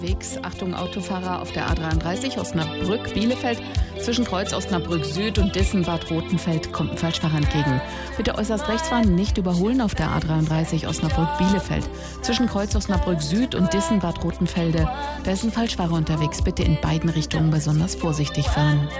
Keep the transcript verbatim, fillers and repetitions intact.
Wegs. Achtung Autofahrer auf der A dreiunddreißig Osnabrück-Bielefeld. Zwischen Kreuz Osnabrück Süd und Dissen-Bad Rotenfeld kommt ein Falschfahrer entgegen. Bitte äußerst rechts fahren, nicht überholen auf der A dreiunddreißig Osnabrück-Bielefeld. Zwischen Kreuz Osnabrück Süd und Dissen-Bad Rotenfelde. Da ist ein Falschfahrer unterwegs. Bitte in beiden Richtungen besonders vorsichtig fahren.